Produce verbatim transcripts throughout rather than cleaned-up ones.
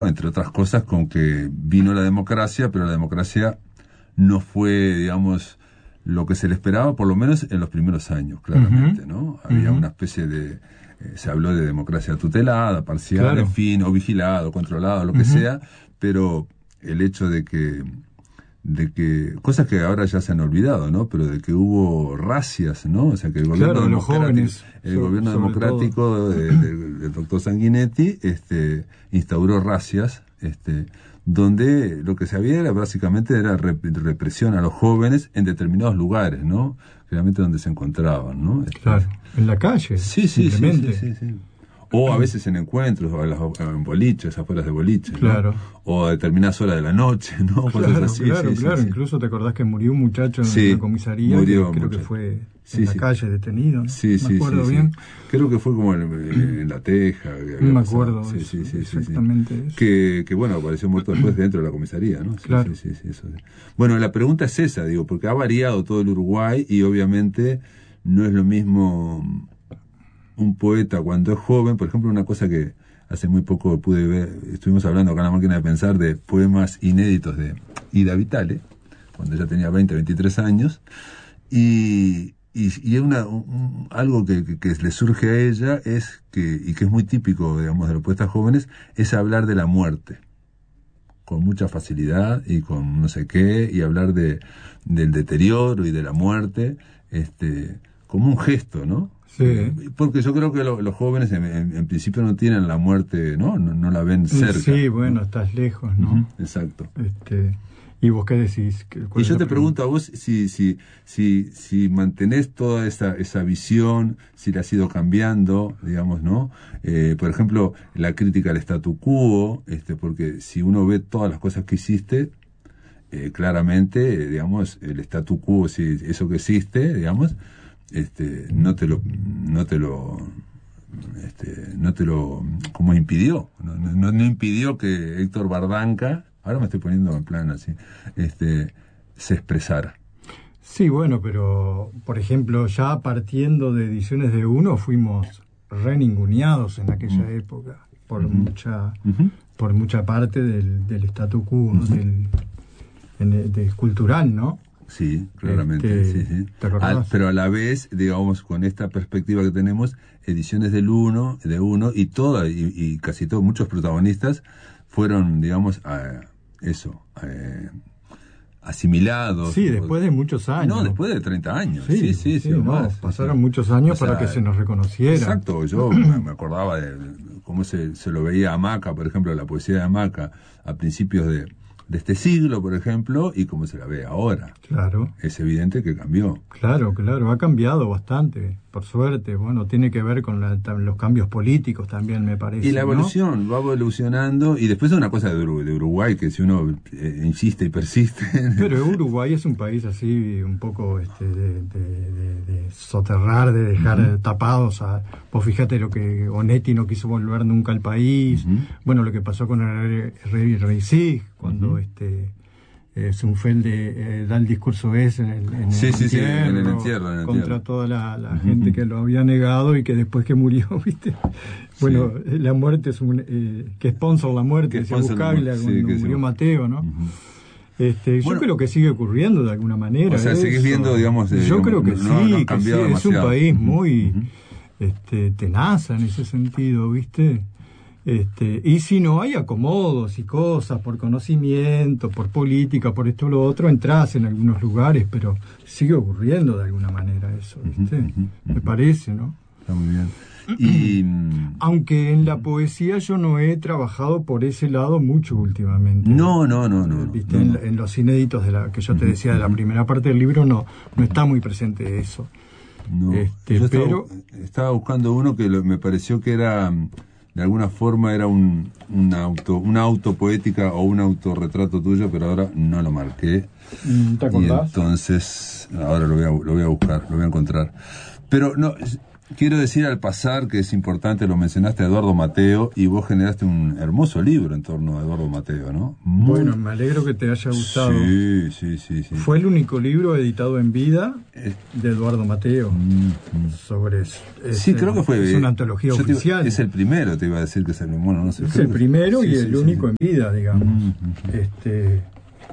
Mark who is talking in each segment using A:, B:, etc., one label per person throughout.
A: entre otras cosas con que vino la democracia, pero la democracia no fue, digamos, lo que se le esperaba, por lo menos en los primeros años, claramente, uh-huh. ¿no? Había uh-huh. una especie de... Eh, se habló de democracia tutelada, parcial, claro. en fin, o vigilado, controlado, lo que uh-huh. sea, pero el hecho de que... de que cosas que ahora ya se han olvidado, ¿no? Pero de que hubo racias, ¿no? O sea, que el gobierno
B: claro,
A: democrático,
B: jóvenes,
A: el sobre, gobierno sobre democrático de, de, del doctor Sanguinetti, este, instauró racias, este, donde lo que se había era básicamente era rep- represión a los jóvenes en determinados lugares, ¿no? Realmente donde se encontraban, ¿no? Este,
B: claro, en la calle.
A: Sí, sí, sí, sí, sí, sí. O a veces en encuentros, o en boliches, afuera de boliches,
B: claro.
A: ¿no? O a determinadas horas de la noche, ¿no?
B: Claro,
A: cosas así,
B: claro,
A: sí,
B: claro.
A: Sí,
B: Incluso te acordás que murió un muchacho en
A: sí,
B: la comisaría,
A: murió
B: que creo
A: muchacho.
B: que fue
A: sí,
B: en la
A: sí.
B: calle detenido, ¿no?
A: Sí, sí,
B: me acuerdo
A: sí,
B: bien.
A: Sí. Creo que fue como en, en La Teja.
B: Que me acuerdo,
A: sí, sí, sí,
B: exactamente
A: sí, sí.
B: eso.
A: Que, que, bueno, apareció muerto después dentro de la comisaría, ¿no? Sí,
B: claro.
A: sí, sí, sí, eso. Bueno, la pregunta es esa, digo, porque ha variado todo el Uruguay y obviamente no es lo mismo un poeta cuando es joven. Por ejemplo, una cosa que hace muy poco pude ver, estuvimos hablando acá en La Máquina de Pensar de poemas inéditos de Ida Vitale, cuando ella tenía veinte, veintitrés años, y, y, y una, un, algo que, que, que le surge a ella es que, y que es muy típico, digamos, de los poetas jóvenes, es hablar de la muerte, con mucha facilidad y con no sé qué, y hablar de, del deterioro y de la muerte, este, como un gesto, ¿no?
B: Sí.
A: Porque yo creo que lo, los jóvenes en, en, en principio no tienen la muerte, ¿no? No, no la ven cerca.
B: Sí, bueno,
A: ¿no?
B: Estás lejos, ¿no?
A: Uh-huh, exacto.
B: Este, ¿y vos qué decís?
A: Y yo te pregunto a vos si si si si mantenés toda esa esa visión, si la has ido cambiando, digamos, ¿no? Eh, por ejemplo, la crítica al statu quo, este, porque si uno ve todas las cosas que hiciste, eh, claramente, eh, digamos, el statu quo, si eso que existe, digamos, este no te lo no te lo este no te lo como impidió no, no, no impidió que Héctor Bardanca, ahora me estoy poniendo en plan así, este se expresara.
B: Sí, bueno, pero por ejemplo, ya partiendo de Ediciones de Uno fuimos re ninguneados en aquella uh-huh. época por uh-huh. mucha uh-huh. por mucha parte del del statu quo, uh-huh. del, del, del cultural, ¿no?
A: Sí, claramente,
B: este,
A: sí, sí. Al, pero a la vez, digamos, con esta perspectiva que tenemos, Ediciones del uno, de uno, y toda, y, y casi todos, muchos protagonistas fueron, digamos, a eso, a, asimilados.
B: Sí, después de muchos años.
A: No, después de treinta años.
B: Sí,
A: sí, sí, sí,
B: sí
A: no,
B: más, pasaron sí. muchos años, o sea, para que se nos reconociera.
A: Exacto, yo me acordaba de cómo se, se lo veía a Hamaca, por ejemplo, la poesía de Hamaca a principios de de este siglo, por ejemplo, y cómo se la ve ahora.
B: Claro.
A: Es evidente que cambió.
B: Claro, claro, ha cambiado bastante, por suerte. Bueno, tiene que ver con la, los cambios políticos también, me parece.
A: Y la evolución,
B: ¿no?
A: va evolucionando, y después es una cosa de Uruguay, de Uruguay que si uno eh, insiste y persiste...
B: Pero Uruguay es un país así, un poco este, de, de, de, de soterrar, de dejar uh-huh. tapados a... Vos fíjate lo que Onetti no quiso volver nunca al país, uh-huh. bueno, lo que pasó con el rey Reisig, cuando uh-huh. este eh, Zunfelde eh, da el discurso ese en el, en
A: sí,
B: el
A: sí,
B: entierro,
A: sí, en el entierro, en el
B: contra
A: entierro.
B: toda la, la uh-huh. gente que lo había negado y que después que murió, ¿viste? Bueno, sí. la muerte es un... Eh, que sponsor la muerte, decía Buscaglia, sí, cuando murió sí. Mateo, ¿no? Uh-huh. Este, yo bueno, creo que sigue ocurriendo de alguna manera.
A: O sea,
B: eso.
A: seguís viendo, digamos... Eh,
B: yo creo que
A: no,
B: sí,
A: no, no
B: que sí, es un país muy uh-huh. este, tenaza en ese sentido, ¿viste? Este, y si no hay acomodos y cosas por conocimiento, por política, por esto o lo otro, entras en algunos lugares, pero sigue ocurriendo de alguna manera eso, ¿viste? Uh-huh, uh-huh. Me parece, ¿no?
A: Está muy bien. Y...
B: aunque en la poesía yo no he trabajado por ese lado mucho últimamente.
A: No, no, no, no.
B: ¿Viste?
A: no, no.
B: En, en los inéditos de la que yo te decía de la primera parte del libro no, no está muy presente eso.
A: No.
B: Este,
A: yo
B: pero
A: estaba, estaba buscando uno que lo, me pareció que era... de alguna forma era un, un auto, una autopoética o un autorretrato tuyo, pero ahora no lo marqué.
B: ¿Te acordás?
A: Y entonces, ahora lo voy a, lo voy a buscar, lo voy a encontrar. Pero no, quiero decir al pasar que es importante, lo mencionaste a Eduardo Mateo, y vos generaste un hermoso libro en torno a Eduardo Mateo, ¿no?
B: Muy... Bueno, me alegro que te haya gustado.
A: Sí, sí, sí, sí.
B: Fue el único libro editado en vida de Eduardo Mateo. Mm-hmm. Sobre es,
A: Sí, creo que fue.
B: Es una antología oficial.
A: Te, es el primero, te iba a decir que es el, bueno, no sé.
B: Es el primero sí, y sí, el sí, único sí. en vida, digamos. Mm-hmm. Este.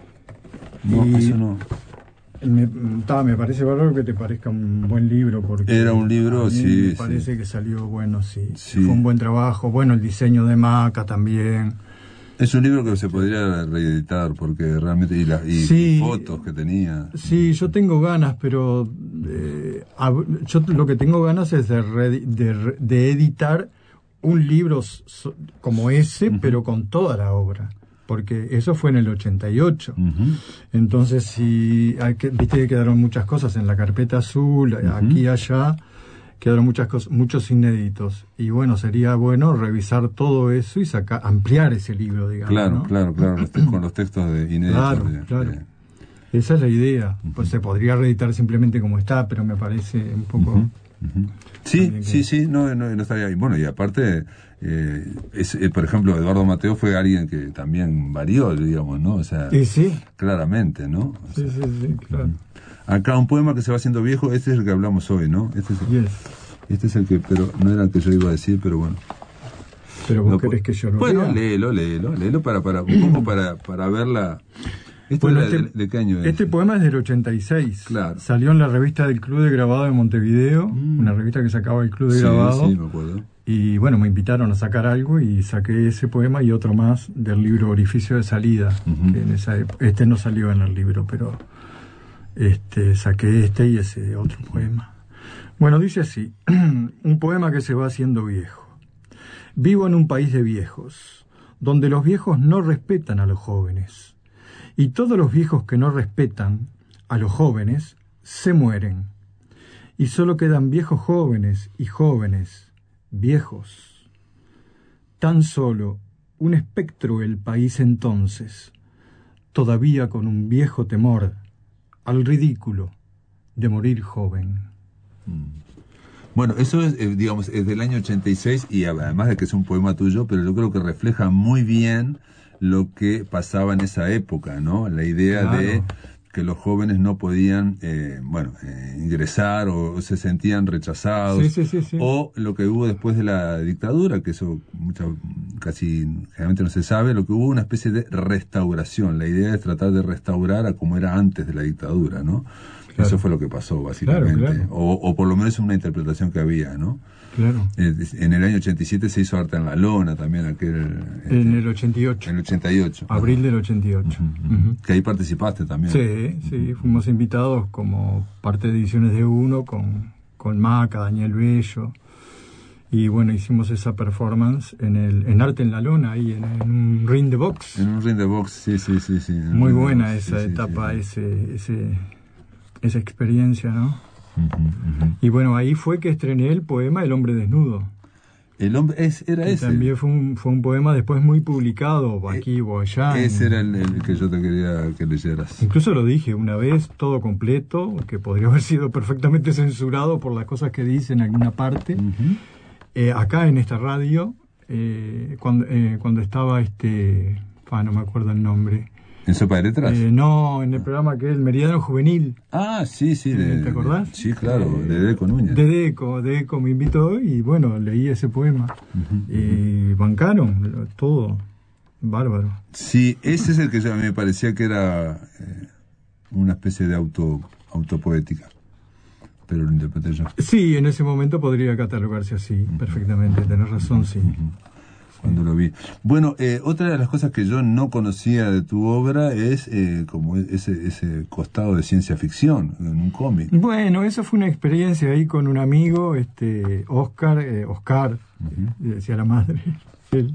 A: No,
B: y...
A: eso no.
B: Me, ta, me parece valor que te parezca un buen libro porque
A: era un libro,
B: a mí
A: sí,
B: me parece
A: sí.
B: que salió bueno, sí.
A: sí.
B: Fue un buen trabajo, bueno, el diseño de Maca también.
A: Es un libro que se podría reeditar porque realmente y las y
B: sí,
A: fotos que tenía.
B: Sí, yo tengo ganas, pero eh, yo lo que tengo ganas es de, re, de, de editar un libro so, como ese, uh-huh. pero con toda la obra. Porque eso fue en el ochenta y ocho. Uh-huh. Entonces, si hay que, viste que quedaron muchas cosas en la carpeta azul, uh-huh. aquí y allá, quedaron muchas cosas, muchos inéditos. Y bueno, sería bueno revisar todo eso y sacar, ampliar ese libro, digamos.
A: Claro,
B: ¿no?
A: claro, claro, los te- con los textos de inéditos.
B: Claro,
A: de,
B: claro.
A: De...
B: Esa es la idea. Uh-huh. Pues se podría reeditar simplemente como está, pero me parece un poco...
A: Uh-huh. Uh-huh. Sí, que... sí, sí, no, no, no estaría ahí. Bueno, y aparte, eh, es, eh, por ejemplo, Eduardo Mateo fue alguien que también varió, digamos, ¿no? O sea,
B: ¿Y sí?
A: Claramente, ¿no? O
B: sí,
A: sea,
B: sí, sí, claro.
A: Uh-huh. Acá un poema que se va haciendo viejo, este es el que hablamos hoy, ¿no? Este es el,
B: yes.
A: este es el que, pero no era el que yo iba a decir, pero bueno.
B: Pero vos
A: no,
B: querés que yo lo
A: bueno,
B: lea.
A: Bueno, léelo, léelo, léelo para, para, un poco para, para verla. ¿Este
B: bueno,
A: este,
B: de,
A: de qué año es?
B: Este poema es del ochenta y seis.
A: Claro.
B: Salió en la revista del Club de Grabado de Montevideo, mm. una revista que sacaba el Club de
A: sí,
B: Grabado.
A: Sí, me acuerdo.
B: Y bueno, me invitaron a sacar algo y saqué ese poema y otro más del libro Orificio de Salida. Uh-huh. Que en esa época, este no salió en el libro, pero este saqué este y ese otro poema. Bueno, dice así, un poema que se va haciendo viejo. Vivo en un país de viejos, donde los viejos no respetan a los jóvenes. Y todos los viejos que no respetan a los jóvenes se mueren. Y solo quedan viejos jóvenes y jóvenes viejos. Tan solo un espectro el país entonces, todavía con un viejo temor al ridículo de morir joven.
A: Bueno, eso es, eh, digamos, es del año ochenta y seis y además de que es un poema tuyo, pero yo creo que refleja muy bien lo que pasaba en esa época, ¿no? La idea claro. de que los jóvenes no podían, eh, bueno, eh, ingresar o, o se sentían rechazados,
B: sí, sí, sí, sí.
A: o lo que hubo después de la dictadura, que eso mucha, casi generalmente no se sabe, lo que hubo una especie de restauración. La idea es tratar de restaurar a como era antes de la dictadura, ¿no? Claro. Eso fue lo que pasó, básicamente.
B: Claro, claro.
A: O, o por lo menos una interpretación que había, ¿no?
B: Claro.
A: Eh, en el año ochenta y siete se hizo Arte en la Lona también, aquel... Este,
B: en el ochenta y ocho.
A: En el ochenta y ocho.
B: Abril del ochenta y ocho.
A: Uh-huh, uh-huh. Uh-huh. Que ahí participaste también.
B: Sí, sí, fuimos invitados como parte de Ediciones de Uno con, con Maca, Daniel Bello. Y bueno, hicimos esa performance en el en Arte en la Lona, ahí en, en un ring de box.
A: En un ring de box, sí, sí, sí. sí
B: Muy buena esa sí, etapa, sí, sí. ese ese esa experiencia, ¿no?
A: Uh-huh, uh-huh.
B: Y bueno, ahí fue que estrené el poema El hombre desnudo.
A: El hombre, es, era
B: que
A: ese.
B: También fue un, fue un poema después muy publicado aquí o allá.
A: Ese
B: en,
A: era el, el que yo te quería que leyeras.
B: Incluso lo dije una vez, todo completo, que podría haber sido perfectamente censurado por las cosas que dice en alguna parte.
A: Uh-huh.
B: Eh, acá en esta radio, eh, cuando, eh, cuando estaba este... Ah, no me acuerdo el nombre.
A: ¿En Sopa de Letras?
B: Eh, no, en el programa que es el Meridiano Juvenil.
A: Ah, sí, sí. De,
B: ¿Te acordás?
A: De, sí, claro, eh, de Deco Núñez.
B: De Deco, Deco me invitó y bueno, leí ese poema. Uh-huh, y uh-huh. bancaron todo, bárbaro.
A: Sí, ese es el que yo, a mí me parecía que era eh, una especie de auto autopoética, pero lo interpreté yo.
B: Sí, en ese momento podría catalogarse así, uh-huh. perfectamente, tenés razón, sí.
A: Uh-huh. Cuando lo vi. Bueno, eh, otra de las cosas que yo no conocía de tu obra es eh, como ese ese costado de ciencia ficción en un cómic.
B: Bueno, eso fue una experiencia ahí con un amigo, este Oscar, eh, Oscar, uh-huh. decía la madre, él,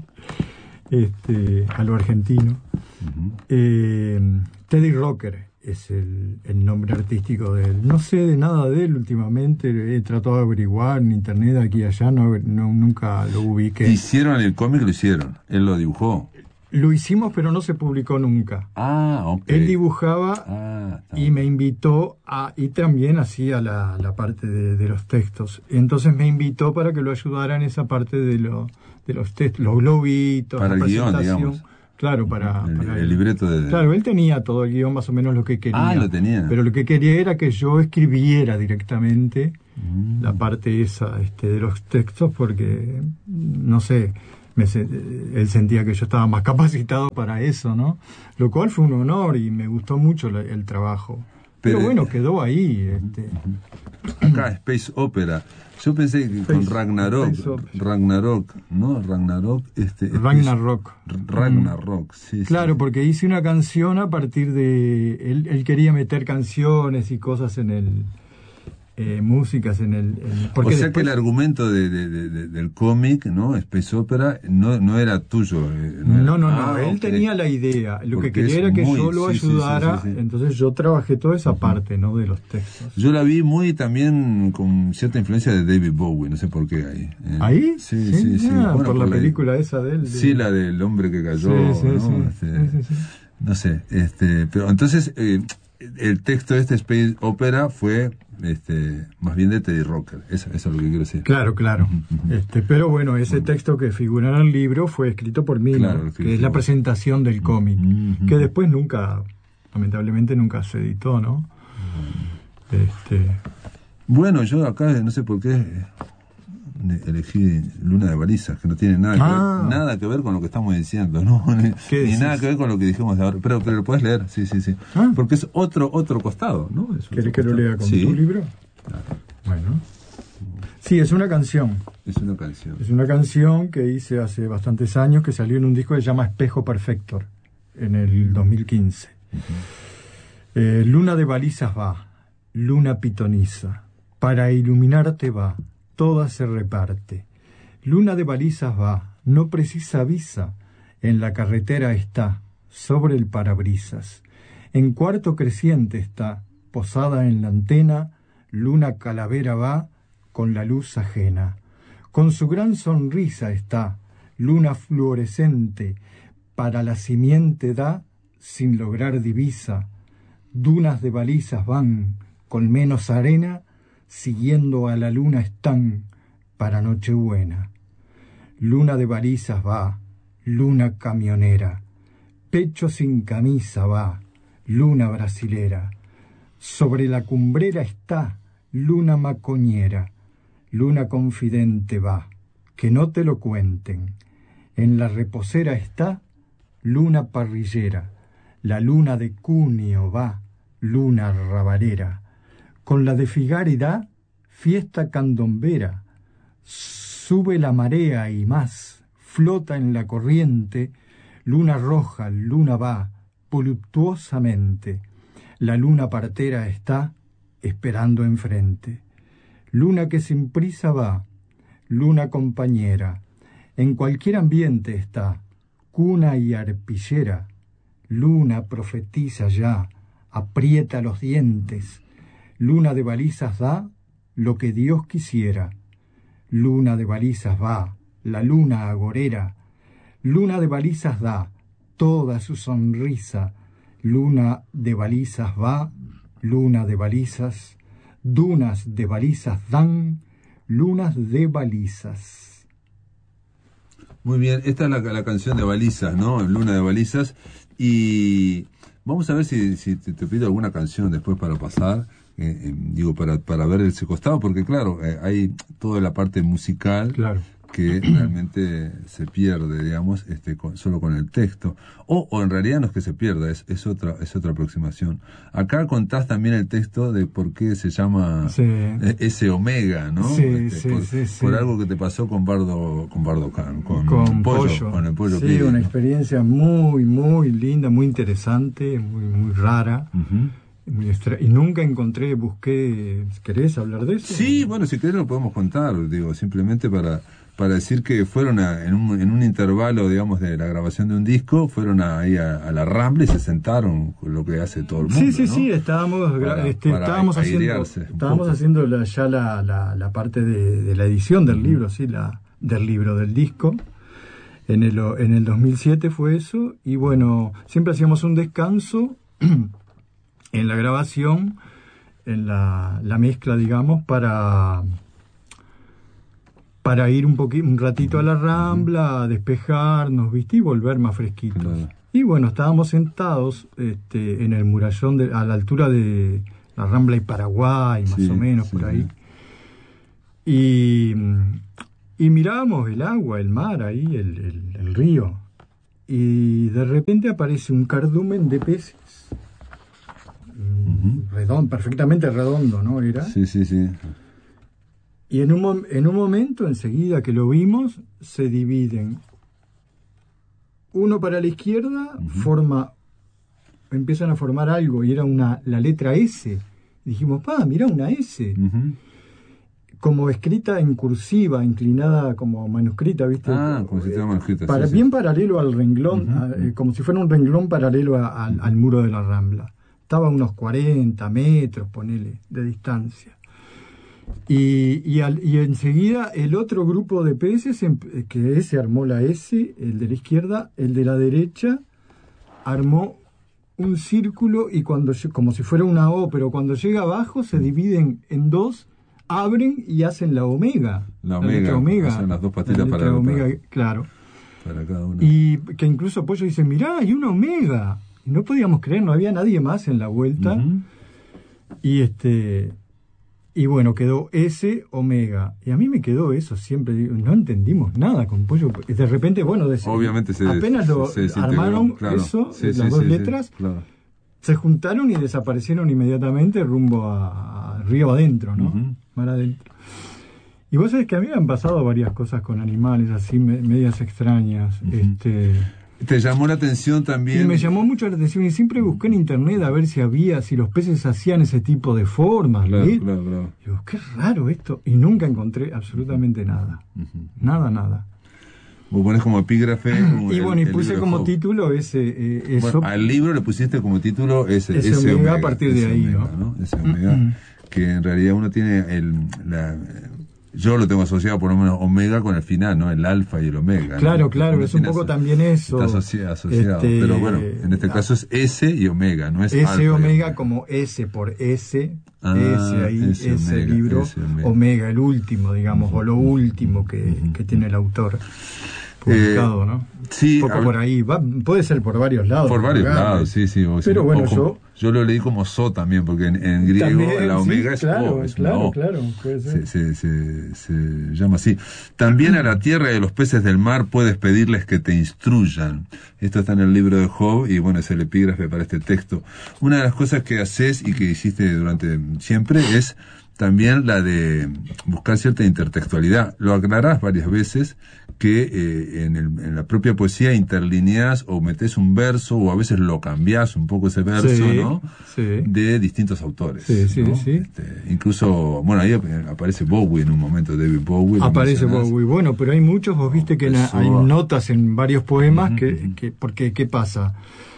B: este, a lo argentino. Uh-huh. Eh, Teddy Rocker es el, el nombre artístico de él. No sé de nada de él últimamente, he tratado de averiguar en internet aquí y allá, no, no nunca lo ubiqué.
A: Hicieron el cómic, lo hicieron, él lo dibujó.
B: Lo hicimos, pero no se publicó nunca.
A: Ah, ok.
B: Él dibujaba
A: ah,
B: y me invitó a... Y también hacía la, la parte de, de los textos. Entonces me invitó para que lo ayudara en esa parte de, lo, de los textos, los globitos,
A: para
B: la
A: el guión,
B: presentación.
A: digamos.
B: Claro, para,
A: el,
B: para
A: el libreto de...
B: Claro, él tenía todo el guión más o menos lo que quería.
A: Ah, lo tenía.
B: Pero lo que quería era que yo escribiera directamente
A: mm.
B: la parte esa este, de los textos, porque, no sé, me, él sentía que yo estaba más capacitado para eso, ¿no? Lo cual fue un honor y me gustó mucho la, el trabajo. Pero, Pero bueno, quedó ahí. Este.
A: Acá, Space Opera. Yo pensé que Space, con Ragnarok, Ragnarok, ¿no? Ragnarok, este...
B: Ragnarok.
A: Ragnarok, sí,
B: Claro,
A: sí.
B: porque hice una canción a partir de... Él, él quería meter canciones y cosas en el... Eh, músicas en el... En,
A: o sea
B: después...
A: que el argumento de, de, de, de, del cómic, ¿no? Space Opera, no, no era tuyo. Eh,
B: no, era... no, no,
A: ah,
B: no. Él
A: okay.
B: tenía la idea. Lo
A: Porque
B: que quería era que
A: muy...
B: yo lo
A: sí,
B: ayudara.
A: Sí, sí, sí, sí.
B: Entonces yo trabajé toda esa parte, ¿no? De los textos.
A: Yo la vi muy también con cierta influencia de David Bowie, no sé por qué ahí.
B: Eh, ¿Ahí?
A: Sí, sí, sí. sí.
B: Ah,
A: Bueno,
B: por la
A: por
B: película
A: la...
B: esa de él. De...
A: Sí, la del hombre que cayó,
B: sí, sí,
A: ¿no?
B: Sí,
A: este...
B: sí, sí, sí.
A: No sé, este, pero entonces eh, el texto de este Space Opera fue este más bien de Teddy Rocker, eso, eso es lo que quiero decir.
B: Claro, claro. este Pero bueno, ese bueno. texto que figura en el libro fue escrito por mí, claro, ¿no? que, que es la presentación del cómic, uh-huh. que después nunca, lamentablemente nunca se editó, ¿no? Uh-huh. Este...
A: Bueno, yo acá no sé por qué elegí Luna de Balizas, que no tiene nada que,
B: ah.
A: ver, nada que ver con lo que estamos diciendo, ¿no? Ni, ni nada que ver con lo que dijimos de ahora. Pero, pero lo puedes leer, sí, sí, sí.
B: ¿Ah?
A: Porque es otro otro costado, ¿no?
B: ¿Querés que lo lea con sí. tu libro?
A: Claro.
B: Bueno. Sí, es una canción.
A: Es una canción.
B: Es una canción que hice hace bastantes años, que salió en un disco que se llama Espejo Perfector, en el dos mil quince. Uh-huh. eh, Luna de Balizas va, luna pitoniza, para iluminarte va, toda se reparte. Luna de Balizas va, no precisa visa, en la carretera está, sobre el parabrisas. En cuarto creciente está, posada en la antena, luna calavera va, con la luz ajena. Con su gran sonrisa está, luna fluorescente, para la simiente da, sin lograr divisa. Dunas de balizas van, con menos arena, siguiendo a la luna están, para Nochebuena. Luna de balizas va, luna camionera, pecho sin camisa va, luna brasilera. Sobre la cumbrera está, luna macoñera, luna confidente va, que no te lo cuenten. En la reposera está, luna parrillera, la luna de Cunio va, luna rabarera. Con la de Figari da, fiesta candombera, sube la marea y más, flota en la corriente, luna roja, luna va, voluptuosamente, la luna partera está, esperando enfrente. Luna que sin prisa va, luna compañera, en cualquier ambiente está, cuna y arpillera, luna profetiza ya, aprieta los dientes, luna de balizas da lo que Dios quisiera. Luna de balizas va, la luna agorera. Luna de balizas da toda su sonrisa. Luna de balizas va, luna de balizas. Dunas de balizas dan, lunas de balizas.
A: Muy bien, esta es la, la canción de Balizas, ¿no? Luna de Balizas. Y vamos a ver si, si te, te pido alguna canción después para pasar. Eh, eh, digo, para, para ver ese costado, porque claro, eh, hay toda la parte musical
B: claro.
A: que realmente se pierde, digamos, este, con, solo con el texto. O, o en realidad no es que se pierda, es, es otra es otra aproximación. Acá contás también el texto de por qué se llama
B: sí.
A: eh, ese Omega, ¿no?
B: Sí,
A: este,
B: sí,
A: por,
B: sí, sí.
A: por algo que te pasó con Bardo, con Bardo Khan, con,
B: con
A: pollo,
B: pollo.
A: con el pollo.
B: Sí,
A: Piri,
B: una
A: ¿no?
B: experiencia muy, muy linda, muy interesante, muy, muy rara.
A: Uh-huh.
B: Muy extra... Y nunca encontré, busqué... ¿Querés hablar de eso?
A: Sí, bueno, si querés lo podemos contar, digo, simplemente para para decir que fueron a, en, un, en un intervalo, digamos, de la grabación de un disco, fueron a, ahí a, a la Rambla y se sentaron, con lo que hace todo el mundo.
B: Sí, sí,
A: ¿no?
B: sí, estábamos,
A: para,
B: este,
A: para
B: estábamos haciendo, estábamos haciendo la, ya la, la, la parte de, de la edición del libro, sí, la, del libro, del disco. En el, en el dos mil siete fue eso, y bueno, siempre hacíamos un descanso en la grabación, en la, la mezcla, digamos, para, para ir un poquito, un ratito a la Rambla, a despejarnos, ¿viste? Y volver más fresquitos. Claro. Y bueno, estábamos sentados este, en el murallón, de, a la altura de la Rambla y Paraguay, más sí, o menos, sí, por ahí. Y... Y mirábamos el agua, el mar ahí, el, el, el río. Y de repente aparece un cardumen de peces. Uh-huh. Redondo, perfectamente redondo, ¿no? Era.
A: Sí, sí, sí.
B: Y en un, en un momento, enseguida que lo vimos, se dividen. Uno para la izquierda, uh-huh. forma, empiezan a formar algo, y era una la letra S. Y dijimos, pa, mirá, una S. Uh-huh. Como escrita en cursiva, inclinada como manuscrita, ¿viste?
A: Ah, como si fuera manuscrita.
B: Para,
A: sí,
B: bien
A: sí.
B: paralelo al renglón, uh-huh. a, eh, como si fuera un renglón paralelo a, a, al muro de la Rambla. Estaba a unos cuarenta metros, ponele, de distancia. Y, y, al, y enseguida el otro grupo de peces, que ese armó la S, el de la izquierda, el de la derecha armó un círculo, y cuando como si fuera una O, pero cuando llega abajo se dividen en dos, abren y hacen la omega.
A: La omega,
B: la omega
A: hacen las dos patillas para,
B: omega,
A: para,
B: claro.
A: para cada uno.
B: Y que incluso Pollo dice, mirá, hay una omega. Y no podíamos creer, no había nadie más en la vuelta. Uh-huh. Y este y bueno, quedó ese omega. Y a mí me quedó eso siempre. No entendimos nada con Pollo. De repente, bueno, de,
A: obviamente se,
B: apenas lo
A: se, se
B: armaron
A: claro.
B: eso,
A: sí,
B: las
A: sí,
B: dos
A: sí,
B: letras.
A: Sí, claro.
B: Se juntaron y desaparecieron inmediatamente rumbo a, a río adentro, ¿no?
A: Uh-huh.
B: Mar adentro. Y vos sabés que a mí me han pasado varias cosas con animales así, me, medias extrañas. Uh-huh. este
A: ¿Te llamó la atención también?
B: Y me llamó mucho la atención, y siempre busqué en internet a ver si había, si los peces hacían ese tipo de formas.
A: Claro, claro, claro.
B: Y digo, qué raro esto. Y nunca encontré absolutamente nada. Uh-huh. Nada, nada.
A: Vos pones como epígrafe. Como
B: y
A: el,
B: bueno, y puse como Hope. título ese, eh, eso.
A: Bueno, al libro le pusiste como título ese, ese,
B: ese omega, omega
A: a partir de ahí,
B: omega,
A: ¿no? ¿no? Ese omega, uh-huh. que en realidad uno tiene el. La, yo lo tengo asociado por lo menos omega con el final, ¿no? El alfa y el omega.
B: Claro,
A: ¿no?
B: claro, es un poco eso, también eso.
A: Está asociado, asociado.
B: Este,
A: pero bueno, en este caso es S y omega, no es
B: S
A: alfa.
B: S omega como S por S.
A: Ah,
B: ese ahí, ese, ese omega, libro, ese omega. omega, el último, digamos, uh-huh. o lo último que, uh-huh. que tiene el autor. Publicado, eh, ¿no?
A: Sí.
B: Un poco por ahí. Va, puede ser por varios lados.
A: Por varios acá, lados, sí, sí. O
B: pero
A: sea,
B: bueno,
A: como,
B: yo...
A: Yo lo leí como so también, porque en, en griego
B: también,
A: la omega
B: sí,
A: es
B: claro,
A: O, es
B: claro,
A: una O.
B: Claro, puede ser.
A: Se, se, se, se llama así. También a la tierra y a los peces del mar puedes pedirles que te instruyan. Esto está en el libro de Job, y bueno, es el epígrafe para este texto. Una de las cosas que haces y que hiciste durante siempre es también la de buscar cierta intertextualidad. Lo aclarás varias veces, que eh, en, el, en la propia poesía interlineás o metés un verso, o a veces lo cambiás un poco ese verso,
B: sí,
A: ¿no?
B: Sí.
A: De distintos autores.
B: Sí, sí,
A: ¿no?
B: sí.
A: Este, incluso, bueno, ahí aparece Bowie en un momento, David Bowie.
B: Aparece Bowie, bueno, pero hay muchos, vos viste que
A: Eso.
B: hay notas en varios poemas, uh-huh, que,
A: uh-huh.
B: que, porque, ¿qué pasa?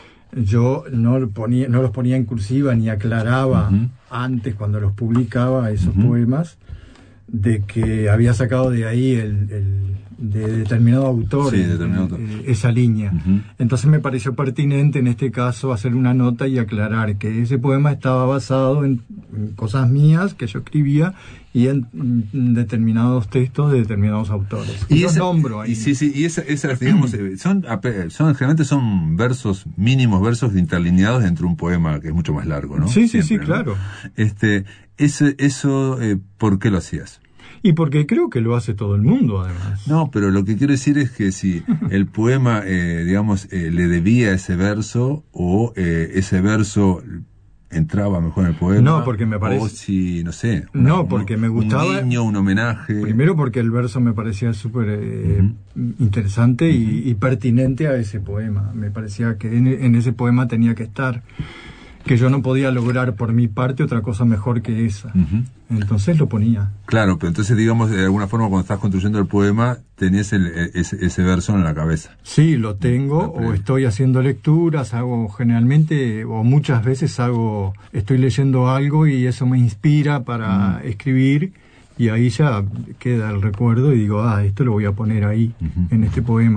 B: Yo no, ponía, no los ponía en cursiva ni aclaraba uh-huh. antes, cuando los publicaba, esos uh-huh. poemas, de que había sacado de ahí el, el de determinado autor,
A: sí, determinado
B: eh, esa línea. Uh-huh. Entonces me pareció pertinente en este caso hacer una nota y aclarar que ese poema estaba basado en, en cosas mías que yo escribía y en, en determinados textos de determinados autores.
A: Y, y
B: los
A: esa,
B: nombro ahí.
A: Y sí, sí, y esas, esa, digamos, son, son, generalmente son versos, mínimos versos interlineados dentro de un poema que es mucho más largo, ¿no?
B: Sí, sí,
A: Siempre,
B: sí,
A: ¿no?
B: claro.
A: Este, ese, eso, eh, ¿por qué lo hacías?
B: Y porque creo que lo hace todo el mundo, además.
A: No, pero lo que quiero decir es que si el poema, eh, digamos, eh, le debía ese verso, o eh, ese verso entraba mejor en el poema.
B: No, porque me parece...
A: O si, no sé... Una,
B: no, porque
A: un,
B: me gustaba...
A: Un guiño, un homenaje...
B: Primero porque el verso me parecía súper eh, uh-huh. interesante uh-huh. y, y pertinente a ese poema. Me parecía que en, en ese poema tenía que estar... que yo no podía lograr por mi parte otra cosa mejor que esa. Uh-huh. Entonces lo ponía.
A: Claro, pero entonces, digamos, de alguna forma, cuando estás construyendo el poema, tenías el, ese, ese verso en la cabeza.
B: Sí, lo tengo, o estoy haciendo lecturas, hago generalmente, o muchas veces hago, estoy leyendo algo y eso me inspira para uh-huh. escribir, y ahí ya queda el recuerdo y digo, ah, esto lo voy a poner ahí, uh-huh. en este poema.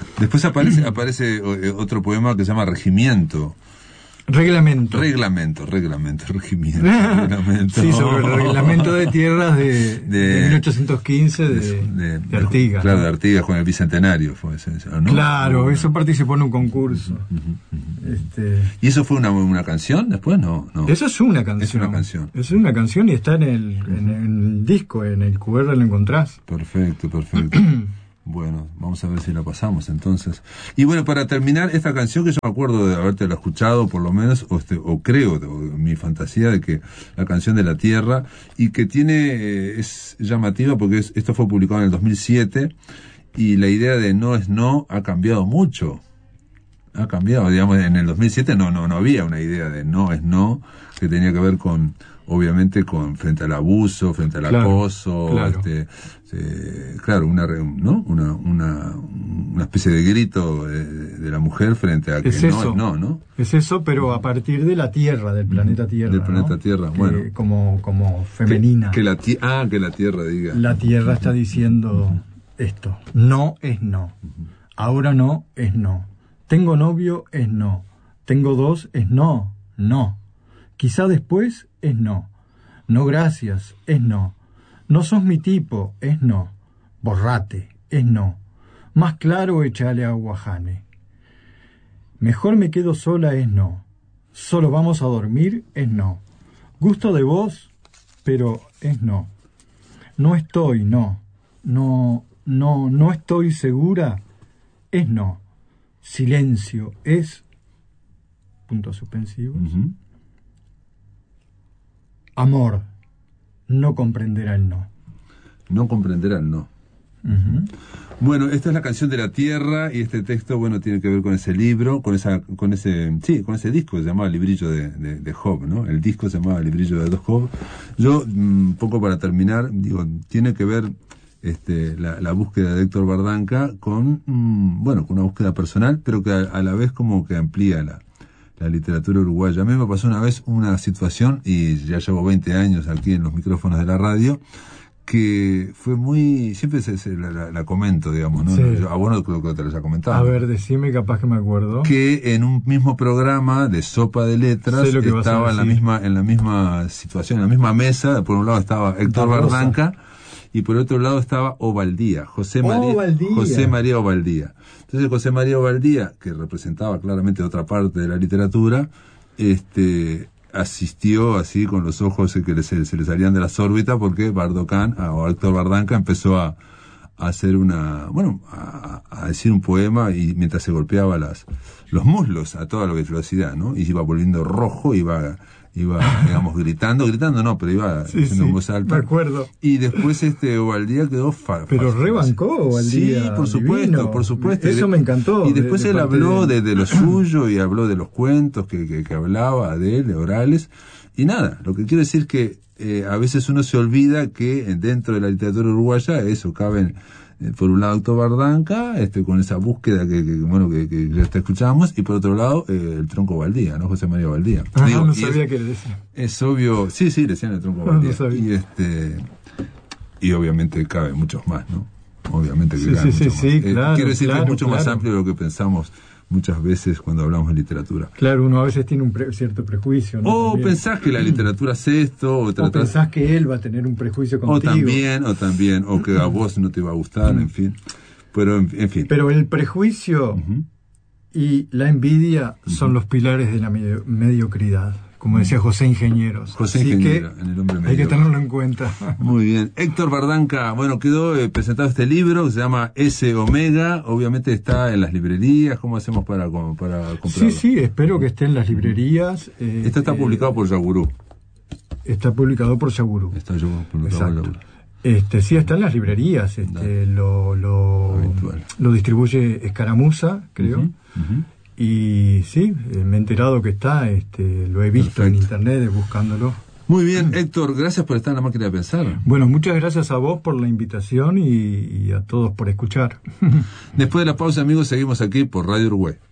A: Después aparece, aparece otro poema que se llama Regimiento.
B: Reglamento.
A: Reglamento, reglamento, regimiento. reglamento.
B: Sí, sobre el reglamento de tierras de, de, de mil ochocientos quince de, de, de, de Artigas.
A: Claro,
B: ¿no?
A: de Artigas con el Bicentenario. Fue ese, ¿no?
B: Claro, uh-huh. Eso participó en un concurso. Uh-huh,
A: uh-huh. Este... ¿Y eso fue una, una canción después? No, no.
B: Eso es una canción.
A: Es una canción.
B: Eso es una canción y está en el, uh-huh. en el disco, en el Q R lo encontrás.
A: Perfecto, perfecto. Bueno, vamos a ver si la pasamos entonces. Y bueno, para terminar, esta canción que yo me acuerdo de habértela escuchado, por lo menos, o, este, o creo, o, mi fantasía de que la canción de la Tierra, y que tiene, eh, es llamativa porque es, esto fue publicado en el dos mil siete, y la idea de no es no ha cambiado mucho. Ha cambiado, digamos, en el dos mil siete no, no, no había una idea de no es no, que tenía que ver con, obviamente, con frente al abuso, frente al claro, acoso, claro. este, eh, claro, una, ¿no? Una, una, una especie de grito de, de la mujer frente a que
B: es
A: no
B: eso,
A: es no, ¿no?
B: Es eso, pero a partir de la Tierra, del planeta Tierra,
A: del planeta
B: ¿no?
A: Tierra,
B: que,
A: bueno,
B: como, como femenina.
A: Que, que la ti- ah, que la Tierra diga.
B: La Tierra está diciendo uh-huh. esto: no es no, uh-huh. ahora no es no. Tengo novio es no. Tengo dos es no. No. Quizá después es no. No gracias es no. No sos mi tipo es no. Borrate es no. Más claro echale agua Jane. Mejor me quedo sola es no. Solo vamos a dormir es no. Gusto de vos, pero es no. No estoy, no. No, no, no estoy segura es no. Silencio es puntos suspensivos. Uh-huh. Amor no comprenderá el no.
A: No comprenderá el no.
B: Uh-huh.
A: Bueno, esta es la canción de la Tierra y este texto, bueno, tiene que ver con ese libro, con esa, con ese, sí, con ese disco que se llamaba Librillo de, de, de Job, ¿no? El disco se llamaba Librillo de Job. Yo, un poco para terminar, digo, tiene que ver Este, la, la búsqueda de Héctor Bardanca con, mmm, bueno, con una búsqueda personal, pero que a, a la vez como que amplía la, la literatura uruguaya. A mí me pasó una vez una situación, y ya llevo veinte años aquí en los micrófonos de la radio, que fue muy, siempre se, se la, la, la comento, digamos, ¿no?
B: Sí.
A: Yo, a vos no creo que te lo haya comentado.
B: A ver, decime, capaz que me acuerdo.
A: Que en un mismo programa de Sopa de Letras estaba en la misma, en la misma situación, en la misma mesa. Por un lado estaba Héctor Bardanca, y por otro lado estaba Ovaldía, José María,
B: Ovaldía.
A: José María Ovaldía. Entonces José María Ovaldía, que representaba claramente otra parte de la literatura, este, asistió así con los ojos que le, se, se le salían de las órbitas, porque Bardocán, o Héctor Bardanca, empezó a, a hacer una, bueno, a, a decir un poema, y mientras se golpeaba las, los muslos a toda la velocidad, ¿no? Y iba volviendo rojo, iba, iba, digamos, gritando, gritando no, pero iba
B: sí,
A: haciendo
B: sí,
A: en voz alta.
B: Me acuerdo.
A: Y después este Ovaldía quedó fa,
B: Pero
A: fa,
B: rebancó Ovaldía.
A: Sí, por supuesto,
B: divino.
A: por supuesto.
B: Eso
A: de,
B: me encantó.
A: Y después
B: de, de
A: él habló
B: de...
A: de, de lo suyo, y habló de los cuentos que, que, que hablaba de él, de orales. Y nada, lo que quiero decir que eh, a veces uno se olvida que dentro de la literatura uruguaya eso cabe, eh, por un lado Héctor Bardanca, este, con esa búsqueda que, que bueno que, que ya te escuchamos, y por otro lado eh, el Tronco Ovaldía, ¿no? José María Ovaldía.
B: Ah, Digo, no sabía es, que le decían.
A: Es obvio, sí, sí, le decían el Tronco Ovaldía.
B: No, no
A: y este y obviamente cabe muchos más, ¿no? Obviamente que
B: sí,
A: cabe
B: sí,
A: mucho
B: sí,
A: más.
B: Sí,
A: eh,
B: claro,
A: quiero decir
B: claro,
A: que es mucho
B: claro.
A: más amplio de lo que pensamos muchas veces cuando hablamos de literatura.
B: Claro, uno a veces tiene un pre- cierto prejuicio, ¿no?
A: O
B: También.
A: Pensás que la literatura es esto, o, tratás...
B: o pensás que él va a tener un prejuicio contigo.
A: O también, o también, o que a vos no te va a gustar, en fin. Pero, en, en fin.
B: Pero el prejuicio uh-huh. y la envidia uh-huh. son los pilares de la medio- mediocridad, como decía José Ingenieros.
A: José
B: Así
A: Ingeniero,
B: que
A: en el hombre medio.
B: hay que tenerlo en cuenta.
A: Muy bien. Héctor Bardanca, bueno, quedó eh, presentado este libro que se llama S Omega. Obviamente está en las librerías. ¿Cómo hacemos para, para comprarlo?
B: Sí, sí, espero que esté en las librerías. Eh,
A: Esto está publicado
B: eh,
A: por Yagurú.
B: Está publicado por Yagurú.
A: Está publicado por Yagurú.
B: Este, sí, está en las librerías. Este, lo, lo, lo distribuye Escaramuza, creo. Uh-huh, uh-huh. Y sí, me he enterado que está, este, lo he visto Perfecto. En internet buscándolo.
A: Muy bien, Héctor, gracias por estar en La Máquina de Pensar.
B: Bueno, muchas gracias a vos por la invitación y, y a todos por escuchar.
A: Después de la pausa, amigos, seguimos aquí por Radio Uruguay.